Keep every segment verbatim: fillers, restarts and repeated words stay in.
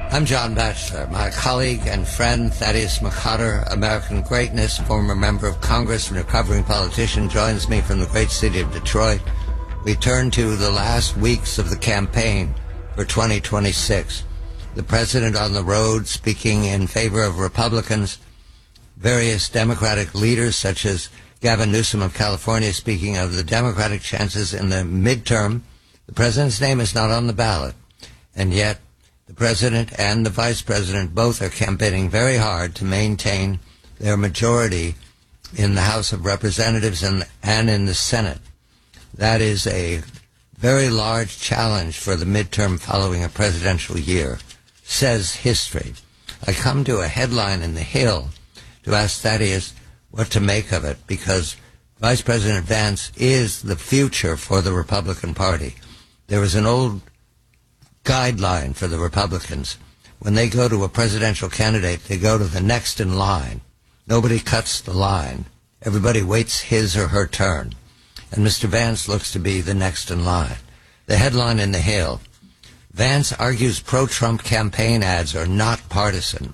I'm John Batchelor. My colleague and friend Thaddeus McCotter, American Greatness, former member of Congress and recovering politician, joins me from the great city of Detroit. We turn to the last weeks of the campaign for twenty twenty-six. The president on the road speaking in favor of Republicans, various Democratic leaders such as Gavin Newsom of California speaking of the Democratic chances in the midterm. The president's name is not on the ballot, and yet the president and the vice president both are campaigning very hard to maintain their majority in the House of Representatives and, and in the Senate. That is a very large challenge for the midterm following a presidential year, says history. I come to a headline in The Hill to ask Thaddeus what to make of it, because Vice President Vance is the future for the Republican Party. There is an old guideline for the Republicans. When they go to a presidential candidate, they go to the next in line. Nobody cuts the line. Everybody waits his or her turn. And Mister Vance looks to be the next in line. The headline in The Hill: Vance argues pro-Trump campaign ads are not partisan.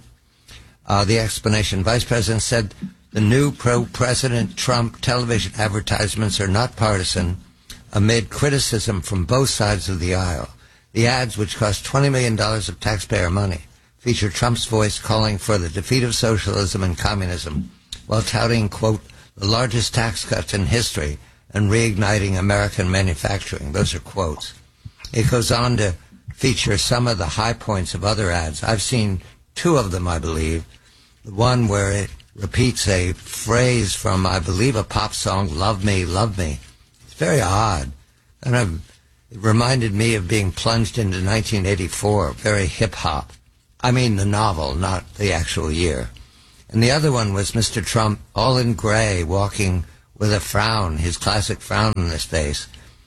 Uh, the explanation: Vice President said the new pro-President Trump television advertisements are not partisan amid criticism from both sides of the aisle. The ads, which cost twenty million dollars of taxpayer money, feature Trump's voice calling for the defeat of socialism and communism while touting, quote, the largest tax cuts in history and reigniting American manufacturing. Those are quotes. It goes on to feature some of the high points of other ads. I've seen two of them, I believe. The one where it repeats a phrase from, I believe, a pop song, Love Me, Love Me. It's very odd. And I've It reminded me of being plunged into nineteen eighty-four, very hip-hop. I mean the novel, not the actual year. And the other one was Mister Trump, all in gray, walking with a frown, his classic frown on his face,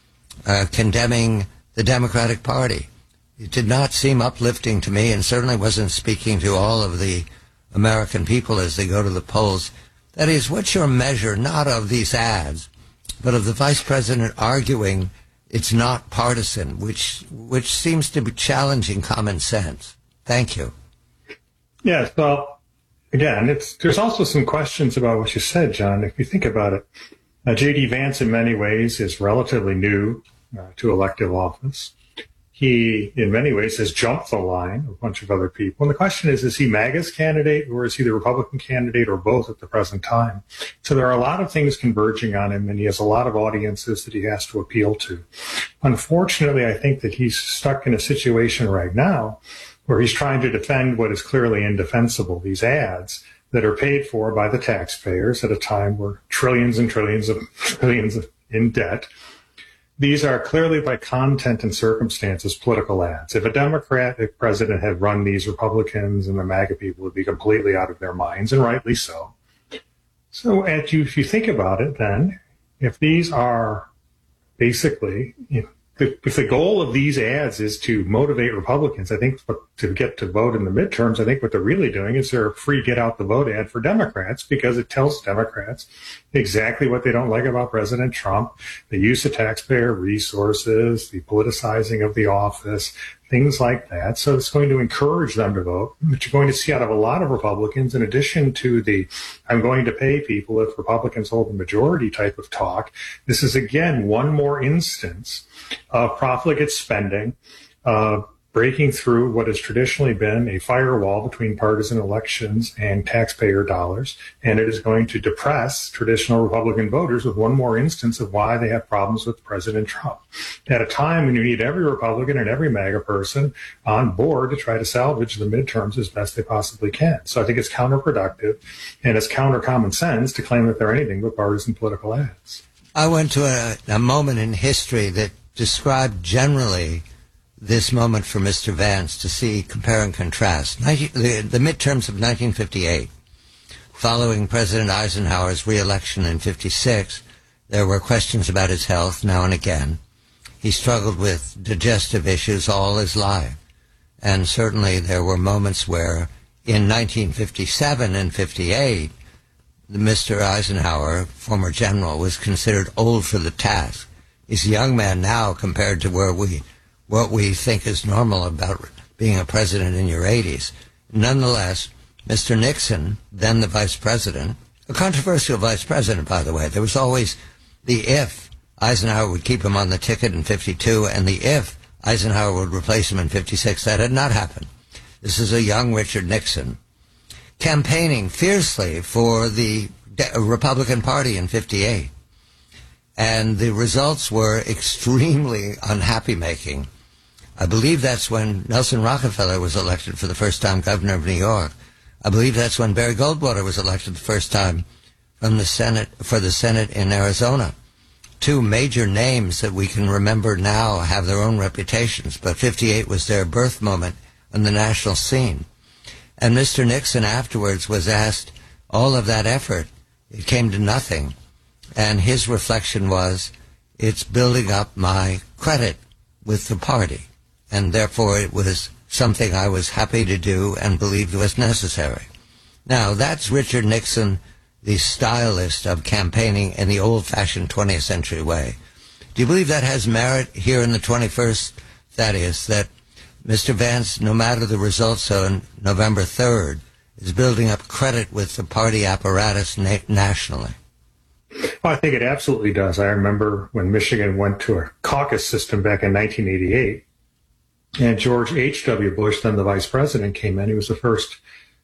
uh, condemning the Democratic Party. It did not seem uplifting to me, and certainly wasn't speaking to all of the American people as they go to the polls. That is, what's your measure, not of these ads, but of the vice president arguing it's not partisan, which which seems to be challenging common sense. Thank you. Yes, well, again, it's there's also some questions about what you said, John. If you think about it, uh, J D. Vance in many ways is relatively new uh, to elective office. He, in many ways, has jumped the line of a bunch of other people. And the question is, is he MAGA's candidate or is he the Republican candidate or both at the present time? So there are a lot of things converging on him, and he has a lot of audiences that he has to appeal to. Unfortunately, I think that he's stuck in a situation right now where he's trying to defend what is clearly indefensible, these ads that are paid for by the taxpayers at a time where trillions and trillions of trillions in debt. These are clearly, by content and circumstances, political ads. If a Democratic president had run these, Republicans and the MAGA people would be completely out of their minds, and rightly so. So if you, if you think about it, then, if these are basically, you know, if the goal of these ads is to motivate Republicans, I think to get to vote in the midterms, I think what they're really doing is they're a free get out the vote ad for Democrats, because it tells Democrats exactly what they don't like about President Trump, the use of taxpayer resources, the politicizing of the office, things like that. So it's going to encourage them to vote. But you're going to see out of a lot of Republicans, in addition to the I'm going to pay people if Republicans hold the majority type of talk, this is, again, one more instance of profligate spending, uh, breaking through what has traditionally been a firewall between partisan elections and taxpayer dollars. And it is going to depress traditional Republican voters with one more instance of why they have problems with President Trump. At a time when you need every Republican and every MAGA person on board to try to salvage the midterms as best they possibly can. So I think it's counterproductive and it's counter common sense to claim that they're anything but partisan political ads. I went to a, a moment in history that described generally this moment for Mister Vance to see, compare and contrast. nineteen, the, the midterms of nineteen fifty-eight, following President Eisenhower's re-election in fifty-six, there were questions about his health now and again. He struggled with digestive issues all his life. And certainly there were moments where in nineteen fifty-seven and fifty-eight, Mister Eisenhower, former general, was considered old for the task. He's a young man now compared to where we, what we think is normal about being a president in your eighties. Nonetheless, Mister Nixon, then the vice president, a controversial vice president, by the way, there was always the if Eisenhower would keep him on the ticket in fifty-two and the if Eisenhower would replace him in fifty-six. That had not happened. This is a young Richard Nixon campaigning fiercely for the Republican Party in fifty-eight. And the results were extremely unhappy-making. I believe that's when Nelson Rockefeller was elected for the first time governor of New York. I believe that's when Barry Goldwater was elected the first time from the Senate for the Senate in Arizona. Two major names that we can remember now have their own reputations, but fifty-eight was their birth moment on the national scene. And Mister Nixon afterwards was asked, all of that effort, it came to nothing. And his reflection was, it's building up my credit with the party. And therefore it was something I was happy to do and believed was necessary. Now, that's Richard Nixon, the stylist of campaigning in the old-fashioned twentieth century way. Do you believe that has merit here in the twenty-first? That is, that Mister Vance, no matter the results on November third, is building up credit with the party apparatus na- nationally? Well, I think it absolutely does. I remember when Michigan went to a caucus system back in nineteen eighty-eight, and George H W. Bush, then the vice president, came in. He was the first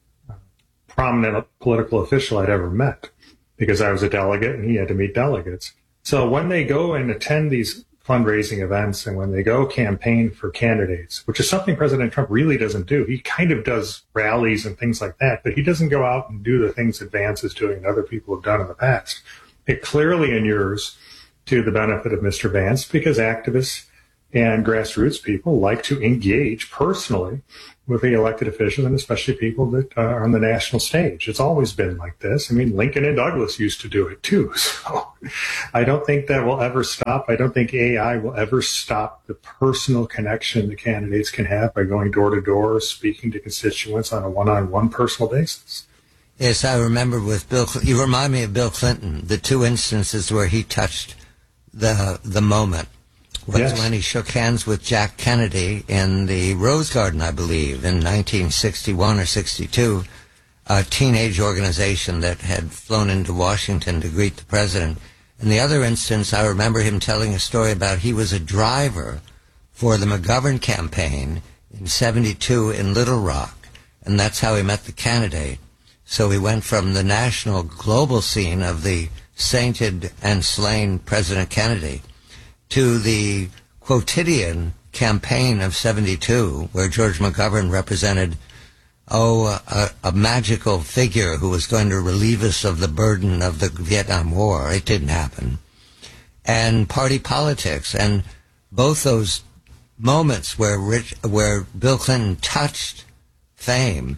prominent political official I'd ever met because I was a delegate and he had to meet delegates. So when they go and attend these fundraising events and when they go campaign for candidates, which is something President Trump really doesn't do. He kind of does rallies and things like that, but he doesn't go out and do the things that Vance is doing and other people have done in the past. It clearly inures to the benefit of Mister Vance because activists and grassroots people like to engage personally with the elected officials and especially people that uh, are on the national stage. It's always been like this. I mean, Lincoln and Douglas used to do it too. So I don't think that will ever stop. I don't think A I will ever stop the personal connection the candidates can have by going door to door, speaking to constituents on a one-on-one personal basis. Yes, I remember with Bill, you remind me of Bill Clinton, the two instances where he touched the the moment. Was yes. when he shook hands with Jack Kennedy in the Rose Garden, I believe, in nineteen sixty-one or sixty-two, a teenage organization that had flown into Washington to greet the president. In the other instance, I remember him telling a story about he was a driver for the McGovern campaign in seventy-two in Little Rock, and that's how he met the candidate. So he went from the national global scene of the sainted and slain President Kennedy to the quotidian campaign of seventy-two, where George McGovern represented, oh, a, a magical figure who was going to relieve us of the burden of the Vietnam War. It didn't happen. And party politics, and both those moments where Rich, where Bill Clinton touched fame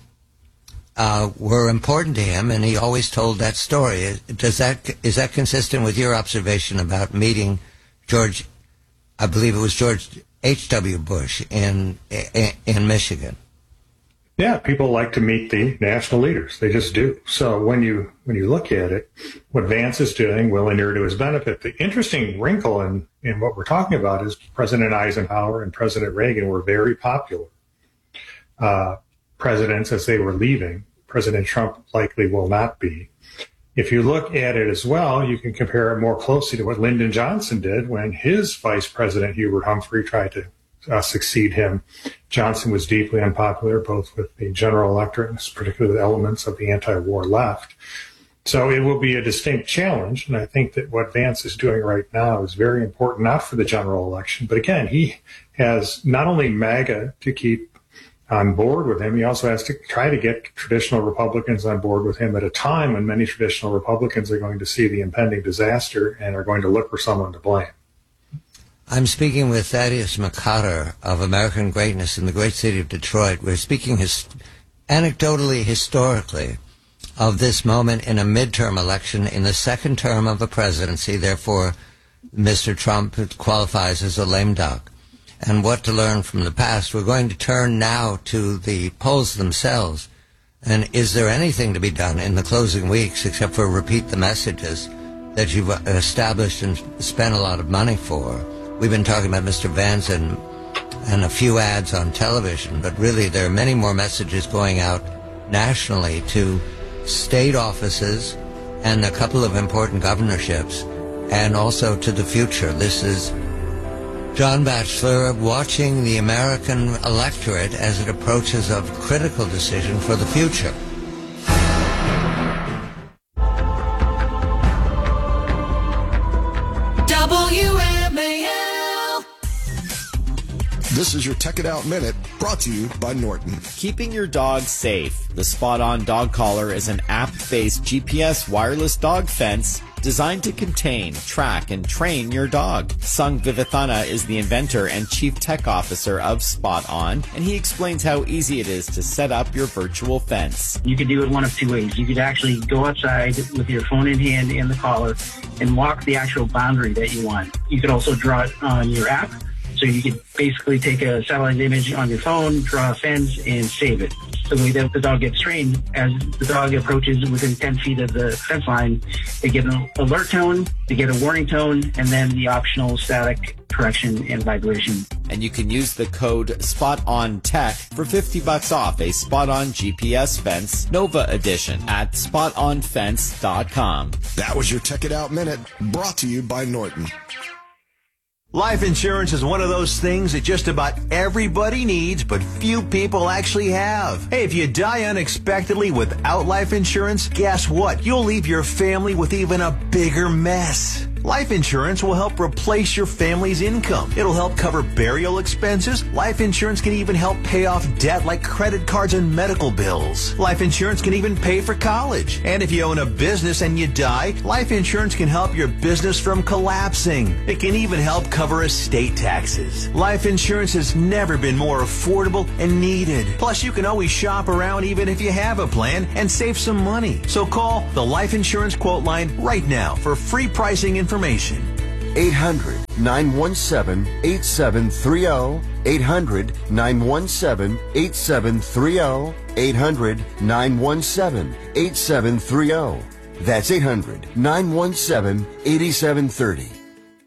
uh, were important to him, and he always told that story. Does that is that consistent with your observation about meeting George, I believe it was George H W. Bush in, in in Michigan? Yeah, people like to meet the national leaders. They just do. So when you when you look at it, what Vance is doing will inure to his benefit. The interesting wrinkle in, in what we're talking about is President Eisenhower and President Reagan were very popular uh, presidents as they were leaving. President Trump likely will not be. If you look at it as well, you can compare it more closely to what Lyndon Johnson did when his vice president, Hubert Humphrey, tried to uh, succeed him. Johnson was deeply unpopular, both with the general electorate and particularly the elements of the anti-war left. So it will be a distinct challenge. And I think that what Vance is doing right now is very important, not for the general election, but again, he has not only MAGA to keep on board with him, he also has to try to get traditional Republicans on board with him at a time when many traditional Republicans are going to see the impending disaster and are going to look for someone to blame. I'm speaking with Thaddeus McCotter of American Greatness in the great city of Detroit. We're speaking his, anecdotally, historically, of this moment in a midterm election in the second term of a presidency. Therefore, Mister Trump qualifies as a lame duck. And what to learn from the past. We're going to turn now to the polls themselves. And is there anything to be done in the closing weeks except for repeat the messages that you've established and spent a lot of money for? We've been talking about Mister Vance and and a few ads on television, but really there are many more messages going out nationally to state offices and a couple of important governorships, and also to the future. This is John Batchelor watching the American electorate as it approaches a critical decision for the future. W M A L. This is your Tech It Out Minute, brought to you by Norton. Keeping your dog safe. The Spot On Dog Collar is an app-based G P S wireless dog fence designed to contain, track, and train your dog. Sung Vivathana is the inventor and chief tech officer of Spot On, and he explains how easy it is to set up your virtual fence. You could do it one of two ways. You could actually go outside with your phone in hand and the collar and mark the actual boundary that you want. You could also draw it on your app. So you could basically take a satellite image on your phone, draw a fence, and save it. So the way that the dog gets trained, as the dog approaches within ten feet of the fence line, they get an alert tone, they get a warning tone, and then the optional static correction and vibration. And you can use the code SPOTONTECH for fifty bucks off a Spot On G P S fence Nova edition at spot on fence dot com. That was your Tech It Out Minute, brought to you by Norton. Life insurance is one of those things that just about everybody needs, but few people actually have. Hey, if you die unexpectedly without life insurance, guess what? You'll leave your family with even a bigger mess. Life insurance will help replace your family's income. It'll help cover burial expenses. Life insurance can even help pay off debt like credit cards and medical bills. Life insurance can even pay for college. And if you own a business and you die, life insurance can help your business from collapsing. It can even help cover estate taxes. Life insurance has never been more affordable and needed. Plus, you can always shop around even if you have a plan and save some money. So call the Life Insurance Quote Line right now for free pricing information. eight hundred, nine one seven, eight seven three zero. eight hundred, nine one seven, eight seven three zero. eight hundred, nine one seven, eight seven three zero. That's eight hundred, nine one seven, eight seven three zero.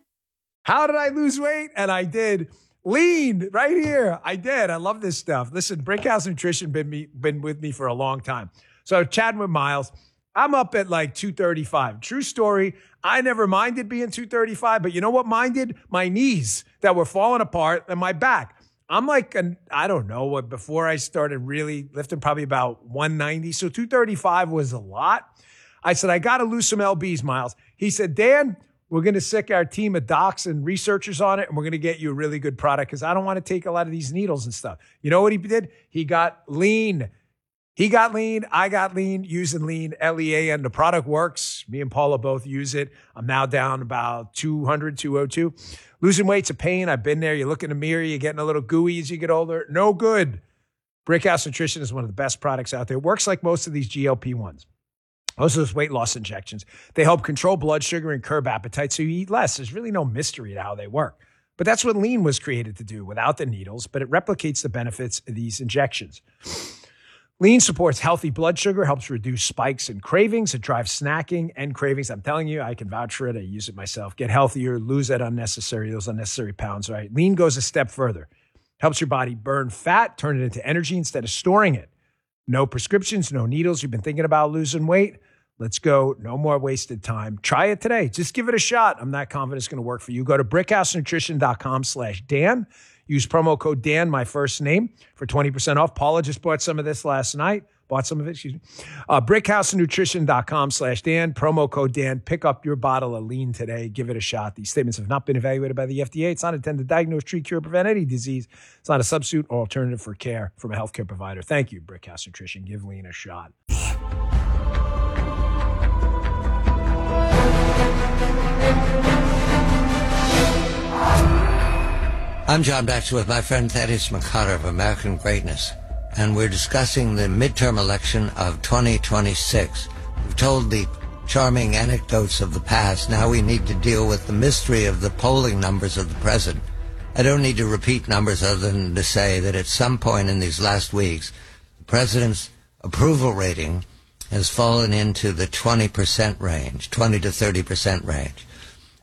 How did I lose weight? And I did. Lean right here. I did. I love this stuff. Listen, Brickhouse Nutrition been me been with me for a long time. So chatting with Miles, I'm up at like two thirty-five. True story. I never minded being two thirty-five, but you know what minded? My knees that were falling apart and my back. I'm like, an, I don't know what, before I started really lifting, probably about one ninety. So two thirty-five was a lot. I said, I got to lose some L Bs, Miles. He said, Dan, we're going to sick our team of docs and researchers on it, and we're going to get you a really good product because I don't want to take a lot of these needles and stuff. You know what he did? He got lean. He got lean. I got lean using lean, L E A N. The product works. Me and Paula both use it. I'm now down about two hundred, two oh two. Losing weight's a pain. I've been there. You look in the mirror, you're getting a little gooey as you get older. No good. Brickhouse Nutrition is one of the best products out there. It works like most of these G L P ones. Most of those weight loss injections. They help control blood sugar and curb appetite so you eat less. There's really no mystery to how they work. But that's what lean was created to do without the needles, but it replicates the benefits of these injections. Lean supports healthy blood sugar, helps reduce spikes and cravings. It drives snacking and cravings. I'm telling you, I can vouch for it. I use it myself. Get healthier, lose that unnecessary, those unnecessary pounds, right? Lean goes a step further. Helps your body burn fat, turn it into energy instead of storing it. No prescriptions, no needles. You've been thinking about losing weight? Let's go. No more wasted time. Try it today. Just give it a shot. I'm not confident it's going to work for you. Go to brickhousenutrition.com slash Dan. Use promo code Dan, my first name, for twenty percent off. Paula just bought some of this last night. Bought some of it, excuse me. Uh, brickhousenutrition.com slash Dan. Promo code Dan. Pick up your bottle of lean today. Give it a shot. These statements have not been evaluated by the F D A. It's not intended to diagnose, treat, cure, prevent any disease. It's not a substitute or alternative for care from a healthcare provider. Thank you, Brickhouse Nutrition. Give lean a shot. I'm John Batchelor with my friend Thaddeus McCutter of American Greatness, and we're discussing the midterm election of twenty twenty-six. We've told the charming anecdotes of the past. Now we need to deal with the mystery of the polling numbers of the president. I don't need to repeat numbers other than to say that at some point in these last weeks, the president's approval rating has fallen into the twenty percent range, twenty to thirty percent range.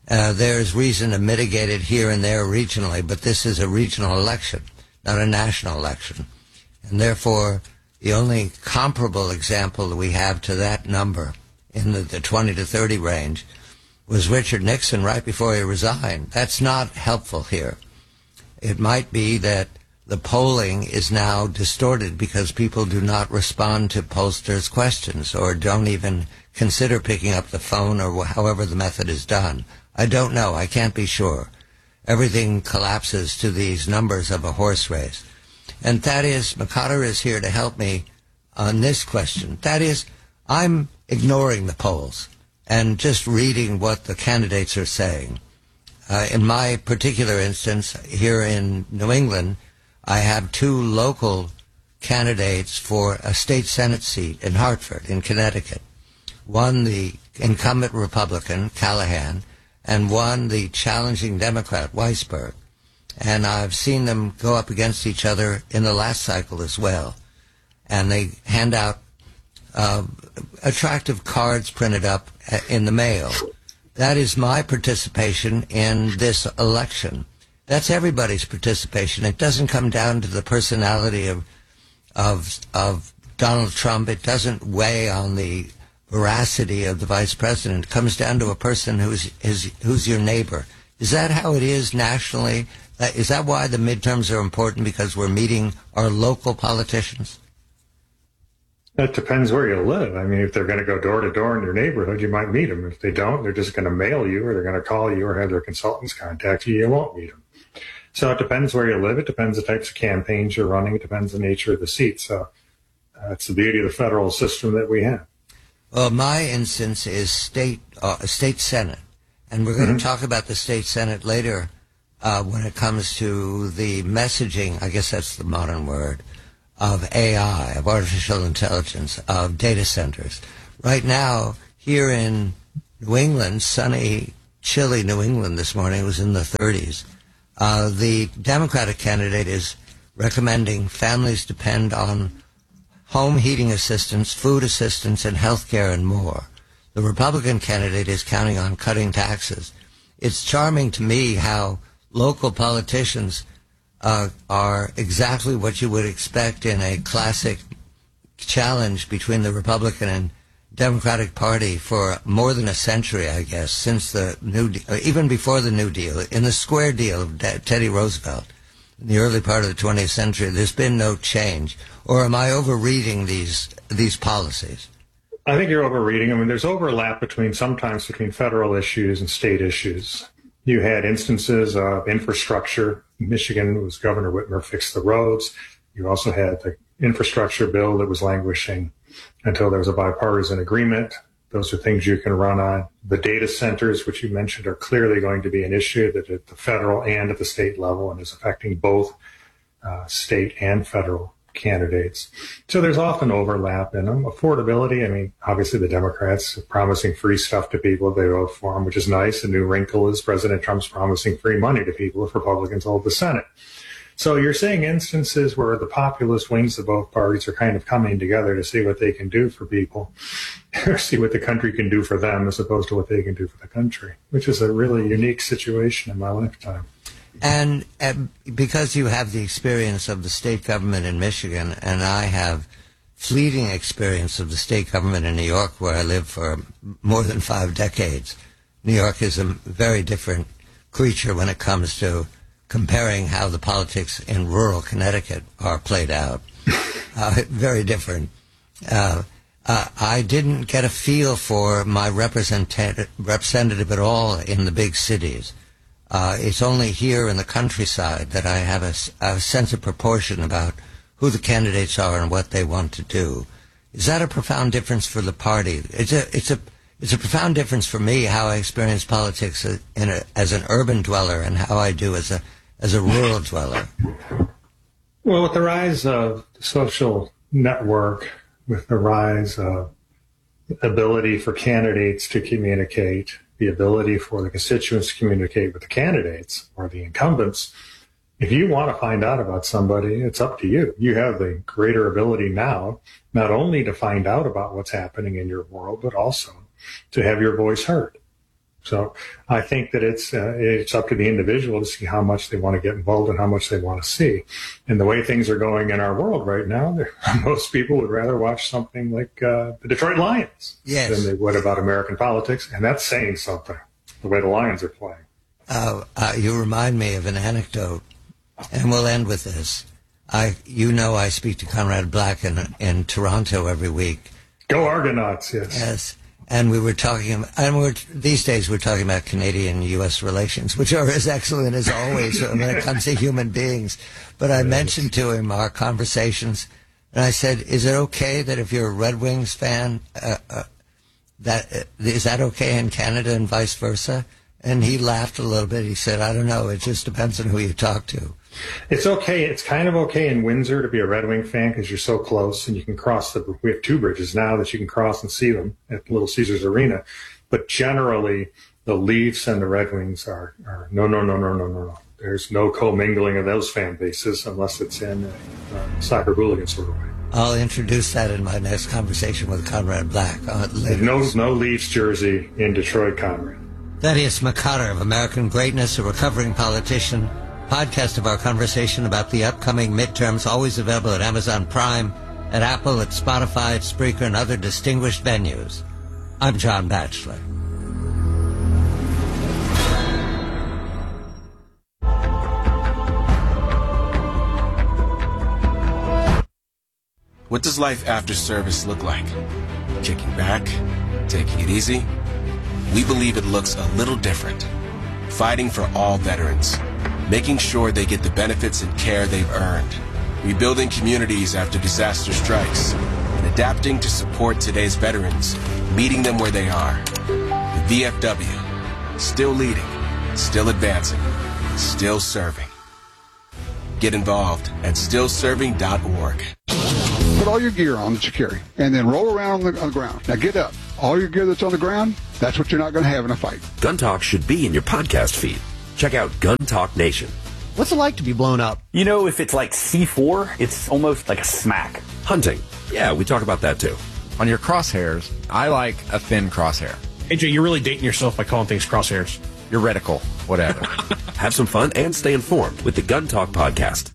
Uh, there's reason to mitigate it here and there regionally, but this is a regional election, not a national election. And therefore, the only comparable example that we have to that number in the, the twenty to thirty range was Richard Nixon right before he resigned. That's not helpful here. It might be that the polling is now distorted because people do not respond to pollsters' questions or don't even consider picking up the phone or however the method is done. I don't know. I can't be sure. Everything collapses to these numbers of a horse race. And Thaddeus McCotter is here to help me on this question. Thaddeus, I'm ignoring the polls and just reading what the candidates are saying. Uh, in my particular instance, here in New England, I have two local candidates for a state Senate seat in Hartford, in Connecticut. One, the incumbent Republican, Callahan, and one, the challenging Democrat, Weisberg. And I've seen them go up against each other in the last cycle as well. And they hand out uh, attractive cards printed up in the mail. That is my participation in this election. That's everybody's participation. It doesn't come down to the personality of of of Donald Trump. It doesn't weigh on the veracity of the vice president. It comes down to a person who's is who's your neighbor. Is that how it is nationally? Uh, is that why the midterms are important, because we're meeting our local politicians? That depends where you live. I mean, if they're going to go door to door in your neighborhood, you might meet them. If they don't, they're just going to mail you, or they're going to call you or have their consultants contact you. You won't meet them. So it depends where you live. It depends the types of campaigns you're running. It depends the nature of the seat. So that's uh, the beauty of the federal system that we have. Well, my instance is state uh, state senate, and we're going mm-hmm. to talk about the state senate later uh, when it comes to the messaging. I guess that's the modern word of A I, of artificial intelligence, of data centers. Right now, here in New England, sunny, chilly New England this morning, it was in the thirties. Uh, the Democratic candidate is recommending families depend on home heating assistance, food assistance, and health care and more. The Republican candidate is counting on cutting taxes. It's charming to me how local politicians uh, are exactly what you would expect in a classic challenge between the Republican and Democratic Party for more than a century, I guess, since the New Deal, even before the New Deal, in the Square Deal of De- Teddy Roosevelt, in the early part of the twentieth century, there's been no change. Or am I overreading these these policies? I think you're overreading. I mean, there's overlap between sometimes between federal issues and state issues. You had instances of infrastructure. In Michigan was Governor Whitmer fixed the roads. You also had the infrastructure bill that was languishing until there was a bipartisan agreement. Those are things you can run on. The data centers, which you mentioned, are clearly going to be an issue that at the federal and at the state level, and is affecting both uh, state and federal candidates. So there's often overlap in them. Affordability, I mean, obviously the Democrats are promising free stuff to people if they vote for them, which is nice. A new wrinkle is President Trump's promising free money to people if Republicans hold the Senate. So you're seeing instances where the populist wings of both parties are kind of coming together to see what they can do for people, or see what the country can do for them as opposed to what they can do for the country, which is a really unique situation in my lifetime. And uh, because you have the experience of the state government in Michigan, and I have fleeting experience of the state government in New York, where I lived for more than five decades, New York is a very different creature when it comes to comparing how the politics in rural Connecticut are played out. Uh, very different. Uh, uh, I didn't get a feel for my representative, representative at all in the big cities. Uh, it's only here in the countryside that I have a, a sense of proportion about who the candidates are and what they want to do. Is that a profound difference for the party? It's a, it's a, it's a profound difference for me how I experience politics in a, as an urban dweller and how I do as a as a rural dweller. Well, with the rise of the social network, with the rise of ability for candidates to communicate, the ability for the constituents to communicate with the candidates or the incumbents, if you want to find out about somebody, it's up to you. You have the greater ability now, not only to find out about what's happening in your world, but also to have your voice heard. So I think that it's uh, it's up to the individual to see how much they want to get involved and how much they want to see. And the way things are going in our world right now, most people would rather watch something like uh, the Detroit Lions yes. than they would about American politics. And that's saying something, the way the Lions are playing. Uh, uh, you remind me of an anecdote, and we'll end with this. I, you know, I speak to Conrad Black in, in Toronto every week. Go Argonauts, yes. Yes. And we were talking, and we're, these days we're talking about Canadian-U S relations, which are as excellent as always when it comes to human beings. But I mentioned to him our conversations, and I said, is it okay that if you're a Red Wings fan, uh, uh, that uh, is that okay in Canada and vice versa? And he laughed a little bit. He said, I don't know. It just depends on who you talk to. It's okay. It's kind of okay in Windsor to be a Red Wing fan because you're so close and you can cross the, we have two bridges now that you can cross and see them at Little Caesars Arena. But generally, the Leafs and the Red Wings are, are no, no, no, no, no, no, no. There's no commingling of those fan bases unless it's in a, a soccer hooligan sort of way. I'll introduce that in my next conversation with Conrad Black. Uh, no, no Leafs jersey in Detroit, Conrad. Thaddeus McCutter of American Greatness, a recovering politician. Podcast of our conversation about the upcoming midterms, always available at Amazon Prime, at Apple, at Spotify, at Spreaker, and other distinguished venues. I'm John Batchelor. What does life after service look like? Kicking back? Taking it easy? We believe it looks a little different. Fighting for all veterans. Making sure they get the benefits and care they've earned. Rebuilding communities after disaster strikes. And adapting to support today's veterans. Meeting them where they are. The V F W. Still leading. Still advancing. Still serving. Get involved at still serving dot org. Put all your gear on that you carry, and then roll around on the, on the ground. Now get up. All your gear that's on the ground, that's what you're not going to have in a fight. Gun Talk should be in your podcast feed. Check out Gun Talk Nation. What's it like to be blown up? You know, if it's like C four, it's almost like a smack. Hunting. Yeah, we talk about that too. On your crosshairs, I like a thin crosshair. A J, you're really dating yourself by calling things crosshairs. Your reticle, whatever. Have some fun and stay informed with the Gun Talk podcast.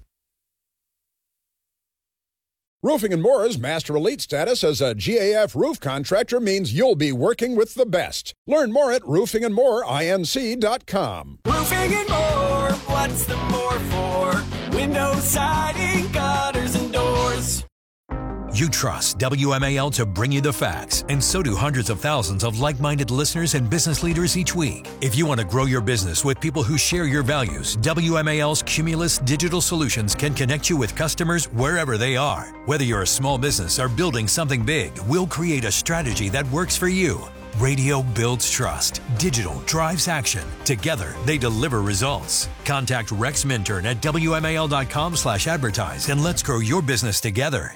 Roofing and More's Master Elite status as a G A F roof contractor means you'll be working with the best. Learn more at roofing and more inc dot com. Roofing and More, what's the more for? Windows, siding, gutters, and doors. You trust W M A L to bring you the facts, and so do hundreds of thousands of like-minded listeners and business leaders each week. If you want to grow your business with people who share your values, W M A L's Cumulus Digital Solutions can connect you with customers wherever they are. Whether you're a small business or building something big, we'll create a strategy that works for you. Radio builds trust. Digital drives action. Together, they deliver results. Contact Rex Minturn at W M A L dot com slash advertise and let's grow your business together.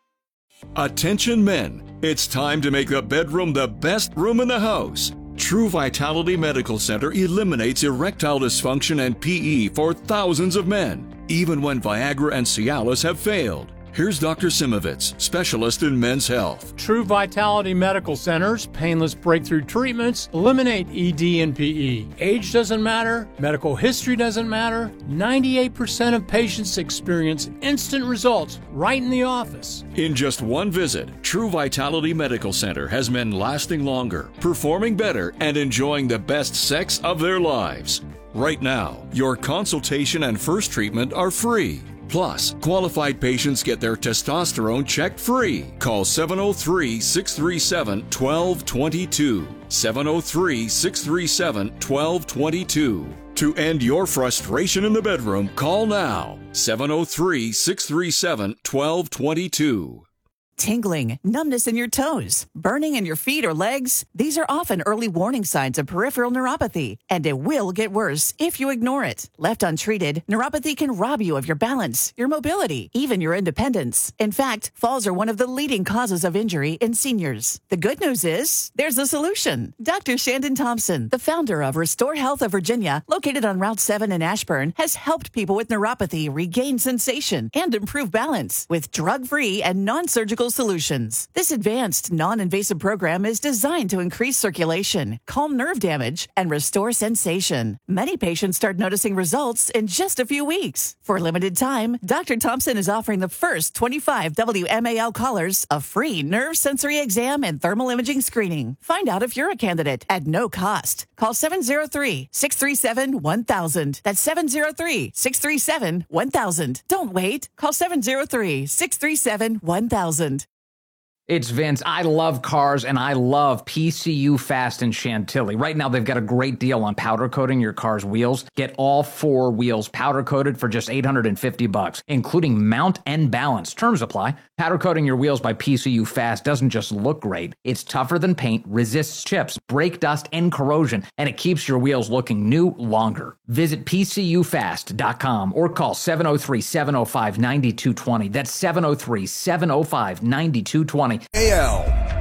Attention men, it's time to make the bedroom the best room in the house. True Vitality Medical Center eliminates erectile dysfunction and P E for thousands of men, even when Viagra and Cialis have failed. Here's Doctor Simovitz, specialist in men's health. True Vitality Medical Center's painless breakthrough treatments eliminate E D and P E. Age doesn't matter, medical history doesn't matter. ninety-eight percent of patients experience instant results right in the office. In just one visit, True Vitality Medical Center has men lasting longer, performing better, and enjoying the best sex of their lives. Right now, your consultation and first treatment are free. Plus, qualified patients get their testosterone checked free. Call seven oh three, six three seven, one two two two. seven oh three, six three seven, one two two two. To end your frustration in the bedroom, call now. seven oh three, six three seven, one two two two. Tingling, numbness in your toes, burning in your feet or legs. These are often early warning signs of peripheral neuropathy, and it will get worse if you ignore it. Left untreated, neuropathy can rob you of your balance, your mobility, even your independence. In fact, falls are one of the leading causes of injury in seniors. The good news is, there's a solution. Doctor Shandon Thompson, the founder of Restore Health of Virginia, located on Route seven in Ashburn, has helped people with neuropathy regain sensation and improve balance with drug-free and non-surgical Surgical Solutions. This advanced, non-invasive program is designed to increase circulation, calm nerve damage, and restore sensation. Many patients start noticing results in just a few weeks. For a limited time, Doctor Thompson is offering the first twenty-five W M A L callers a free nerve sensory exam and thermal imaging screening. Find out if you're a candidate at no cost. Call seven oh three, six three seven, one thousand. That's seven oh three, six three seven, one thousand. Don't wait. Call seven oh three, six three seven, one thousand. It's Vince. I love cars, and I love P C U Fast in Chantilly. Right now, they've got a great deal on powder coating your car's wheels. Get all four wheels powder coated for just eight hundred fifty bucks, including mount and balance. Terms apply. Powder coating your wheels by P C U Fast doesn't just look great. It's tougher than paint, resists chips, brake dust, and corrosion, and it keeps your wheels looking new longer. Visit P C U fast dot com or call seven oh three, seven oh five, nine two two zero. That's seven oh three, seven oh five, nine two two zero. A L.